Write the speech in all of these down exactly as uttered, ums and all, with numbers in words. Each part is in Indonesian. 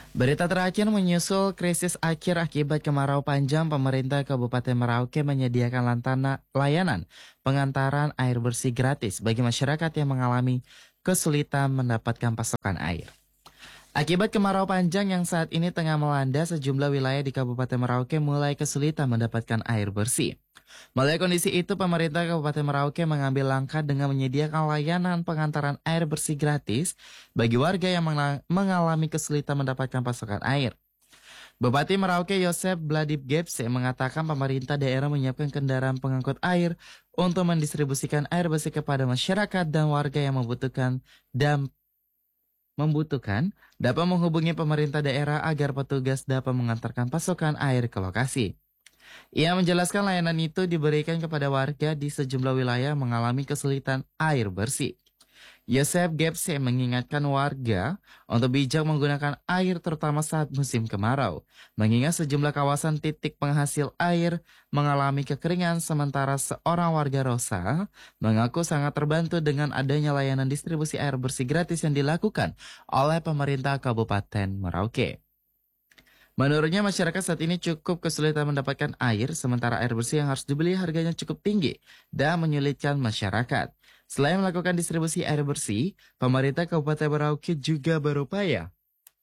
Berita terakhir menyusul krisis akhir akibat kemarau panjang, pemerintah Kabupaten Merauke menyediakan lantana layanan pengantaran air bersih gratis bagi masyarakat yang mengalami kesulitan mendapatkan pasokan air. Akibat kemarau panjang yang saat ini tengah melanda, sejumlah wilayah di Kabupaten Merauke mulai kesulitan mendapatkan air bersih. Melihat kondisi itu, pemerintah Kabupaten Merauke mengambil langkah dengan menyediakan layanan pengantaran air bersih gratis bagi warga yang mengalami kesulitan mendapatkan pasokan air. Bupati Merauke Yosef Bladip Gepse mengatakan pemerintah daerah menyiapkan kendaraan pengangkut air untuk mendistribusikan air bersih kepada masyarakat dan warga yang membutuhkan dan membutuhkan dapat menghubungi pemerintah daerah agar petugas dapat mengantarkan pasokan air ke lokasi. Ia menjelaskan layanan itu diberikan kepada warga di sejumlah wilayah mengalami kesulitan air bersih. Yosef Gepse mengingatkan warga untuk bijak menggunakan air terutama saat musim kemarau, mengingat sejumlah kawasan titik penghasil air mengalami kekeringan, sementara seorang warga Rosa mengaku sangat terbantu dengan adanya layanan distribusi air bersih gratis yang dilakukan oleh pemerintah Kabupaten Merauke. Menurutnya masyarakat saat ini cukup kesulitan mendapatkan air, sementara air bersih yang harus dibeli harganya cukup tinggi dan menyulitkan masyarakat. Selain melakukan distribusi air bersih, pemerintah Kabupaten Merauke juga berupaya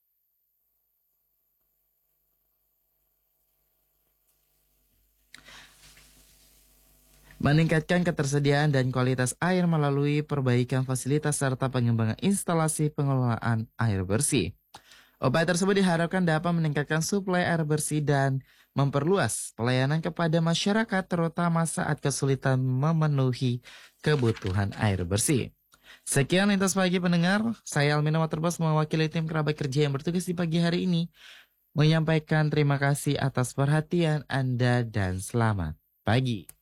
meningkatkan ketersediaan dan kualitas air melalui perbaikan fasilitas serta pengembangan instalasi pengelolaan air bersih. Upaya tersebut diharapkan dapat meningkatkan suplai air bersih dan memperluas pelayanan kepada masyarakat terutama saat kesulitan memenuhi kebutuhan air bersih. Sekian lintas pagi pendengar, saya Almina Waterbos mewakili tim kerabat kerja yang bertugas di pagi hari ini menyampaikan terima kasih atas perhatian Anda dan selamat pagi.